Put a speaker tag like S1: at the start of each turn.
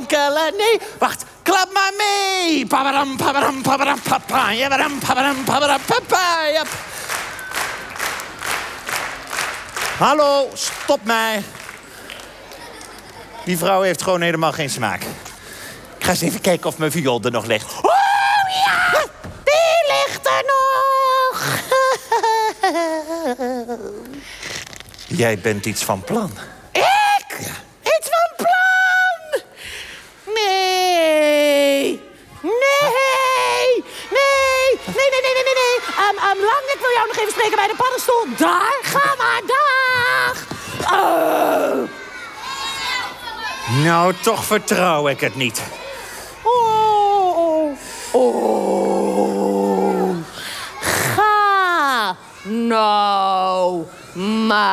S1: enkele nee. Wacht, klap maar mee. Pabaram, pabaram, pabaram, papa. Jabaram, pabaram, pabaram, papa. Jap. Hallo, stop mij. Die vrouw heeft gewoon helemaal geen smaak. Ik ga eens even kijken of mijn viool er nog ligt. Oh ja, die ligt er nog. Jij bent iets van plan. Ik? Ja. Iets van plan? Nee. Lang, ik wil jou nog even spreken bij de paddenstoel. Daar, ga maar, dag. Nou, toch vertrouw ik het niet. Ga nou maar.